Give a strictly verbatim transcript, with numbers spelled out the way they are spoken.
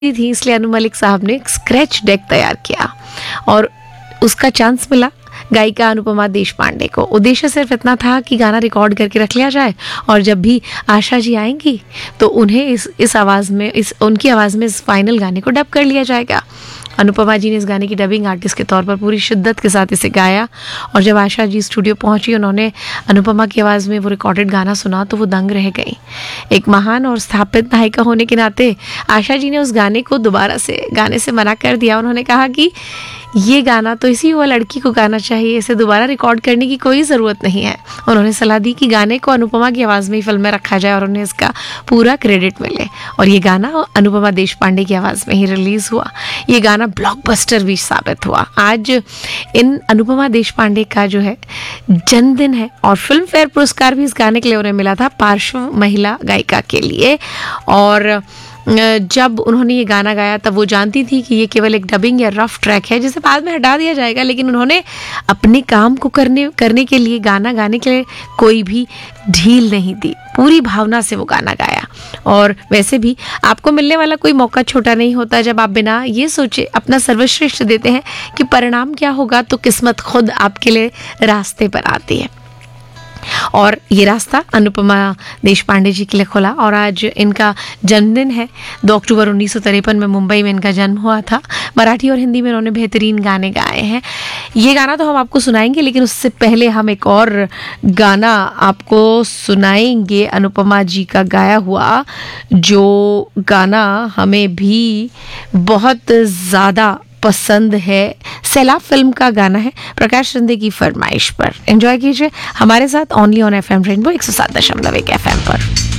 थी, इसलिए अनु मलिक साहब ने एक स्क्रैच डेक तैयार किया और उसका चांस मिला गायिका अनुपमा देशपांडे को। उद्देश्य सिर्फ इतना था कि गाना रिकॉर्ड करके रख लिया जाए और जब भी आशा जी आएंगी तो उन्हें इस इस आवाज़ में इस उनकी आवाज़ में इस फाइनल गाने को डब कर लिया जाएगा। अनुपमा जी ने इस गाने की डबिंग आर्टिस्ट के तौर पर पूरी शिद्दत के साथ इसे गाया और जब आशा जी स्टूडियो पहुंची, उन्होंने अनुपमा की आवाज़ में वो रिकॉर्डेड गाना सुना तो वो दंग रह गई। एक महान और स्थापित नायिका होने के नाते आशा जी ने उस गाने को दोबारा से गाने से मना कर दिया। उन्होंने कहा कि ये गाना तो इसी हुआ लड़की को गाना चाहिए, इसे दोबारा रिकॉर्ड करने की कोई ज़रूरत नहीं है। उन्होंने सलाह दी कि गाने को अनुपमा की आवाज़ में ही फिल्म में रखा जाए और उन्हें इसका पूरा क्रेडिट मिले और ये गाना अनुपमा देशपांडे की आवाज़ में ही रिलीज़ हुआ। ये गाना ब्लॉकबस्टर भी साबित हुआ। आज इन अनुपमा देशपांडे का जो है जन्मदिन है और फिल्म फेयर पुरस्कार भी इस गाने के लिए उन्हें मिला था, पार्श्व महिला गायिका के लिए। और जब उन्होंने ये गाना गाया तब वो जानती थी कि ये केवल एक डबिंग या रफ ट्रैक है जिसे बाद में हटा दिया जाएगा, लेकिन उन्होंने अपने काम को करने करने के लिए, गाना गाने के लिए कोई भी ढील नहीं दी। पूरी भावना से वो गाना गाया। और वैसे भी आपको मिलने वाला कोई मौका छोटा नहीं होता जब आप बिना ये सोचे अपना सर्वश्रेष्ठ देते हैं कि परिणाम क्या होगा, तो किस्मत खुद आपके लिए रास्ते पर आती है। और ये रास्ता अनुपमा देशपांडे जी के लिए खुला और आज इनका जन्मदिन है। दो अक्टूबर उन्नीस सौ तिरपन में मुंबई में इनका जन्म हुआ था। मराठी और हिंदी में उन्होंने बेहतरीन गाने गाए हैं। ये गाना तो हम आपको सुनाएंगे, लेकिन उससे पहले हम एक और गाना आपको सुनाएंगे अनुपमा जी का गाया हुआ, जो गाना हमें भी बहुत ज़्यादा पसंद है। सैलाब फिल्म का गाना है, प्रकाश रंदे की फरमाइश पर। एंजॉय कीजिए हमारे साथ only on F M rainbow एक सौ सात दशमलव एक एफ एम पर।